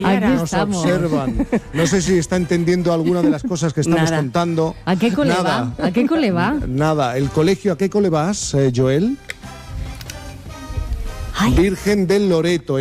Aquí Nos estamos. observan. No sé si está entendiendo alguna de las cosas que estamos Nada. contando. ¿A qué cole Nada. va? ¿A qué cole va? Nada. ¿El colegio a qué cole vas, Joel? Ay. Virgen del Loreto.